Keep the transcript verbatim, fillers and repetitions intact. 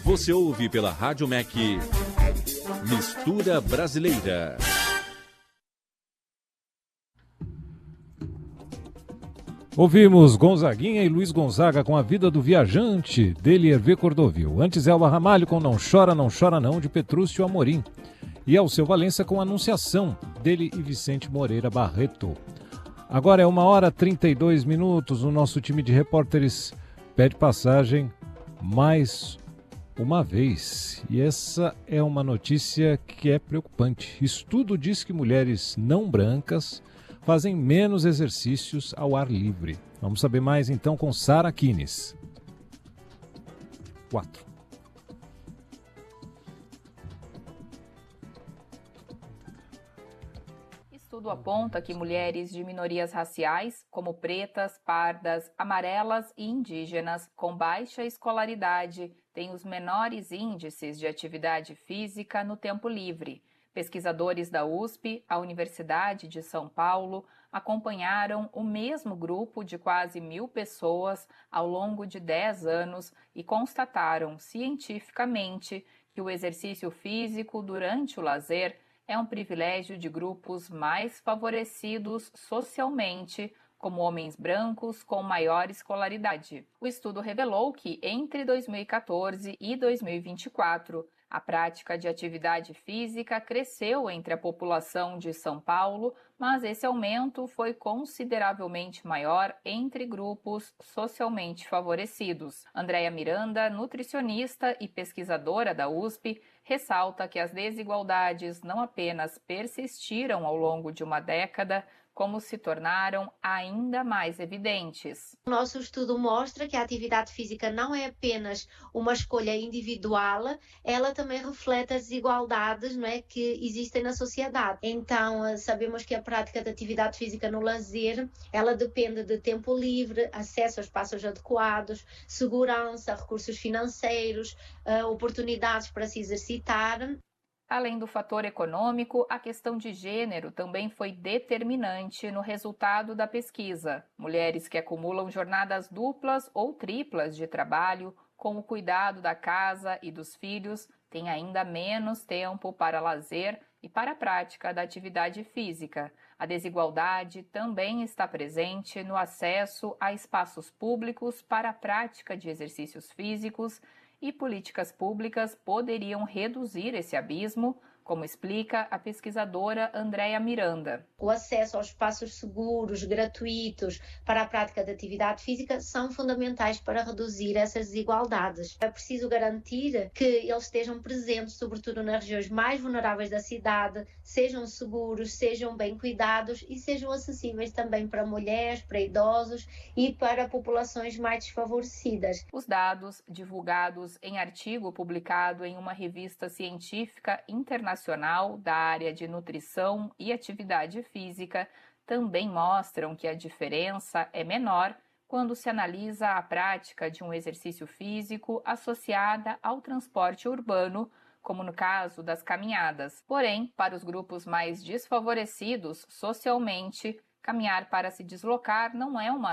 Você ouve pela Rádio M E C Mistura Brasileira. Ouvimos Gonzaguinha e Luiz Gonzaga com A Vida do Viajante, dele Hervé Cordovil. Antes Elba Ramalho com Não Chora, Não Chora Não, de Petrúcio Amorim. E Alceu Valença com Anunciação, dele e Vicente Moreira Barreto. Agora é uma hora e trinta e dois minutos. O nosso time de repórteres pede passagem mais uma vez. E essa é uma notícia que é preocupante. Estudo diz que mulheres não brancas fazem menos exercícios ao ar livre. Vamos saber mais então com Sara Kines. Quatro. Estudo aponta que mulheres de minorias raciais, como pretas, pardas, amarelas e indígenas, com baixa escolaridade, têm os menores índices de atividade física no tempo livre. Pesquisadores da U S P, a Universidade de São Paulo, acompanharam o mesmo grupo de quase mil pessoas ao longo de dez anos e constataram cientificamente que o exercício físico durante o lazer é um privilégio de grupos mais favorecidos socialmente, como homens brancos com maior escolaridade. O estudo revelou que, entre dois mil e quatorze e dois mil e vinte e quatro, a prática de atividade física cresceu entre a população de São Paulo, mas esse aumento foi consideravelmente maior entre grupos socialmente favorecidos. Andréia Miranda, nutricionista e pesquisadora da U S P, ressalta que as desigualdades não apenas persistiram ao longo de uma década, como se tornaram ainda mais evidentes. O nosso estudo mostra que a atividade física não é apenas uma escolha individual, ela também reflete as desigualdades, não é, que existem na sociedade. Então, sabemos que a prática de atividade física no lazer, ela depende de tempo livre, acesso a espaços adequados, segurança, recursos financeiros, oportunidades para se exercitar. Além do fator econômico, a questão de gênero também foi determinante no resultado da pesquisa. Mulheres que acumulam jornadas duplas ou triplas de trabalho, com o cuidado da casa e dos filhos, têm ainda menos tempo para lazer e para a prática da atividade física. A desigualdade também está presente no acesso a espaços públicos para a prática de exercícios físicos, e políticas públicas poderiam reduzir esse abismo, como explica a pesquisadora Andréia Miranda. O acesso aos espaços seguros, gratuitos para a prática de atividade física são fundamentais para reduzir essas desigualdades. É preciso garantir que eles estejam presentes, sobretudo nas regiões mais vulneráveis da cidade, sejam seguros, sejam bem cuidados e sejam acessíveis também para mulheres, para idosos e para populações mais desfavorecidas. Os dados, divulgados em artigo publicado em uma revista científica internacional da área de nutrição e atividade física, também mostram que a diferença é menor quando se analisa a prática de um exercício físico associada ao transporte urbano, como no caso das caminhadas. Porém, para os grupos mais desfavorecidos socialmente, caminhar para se deslocar não é uma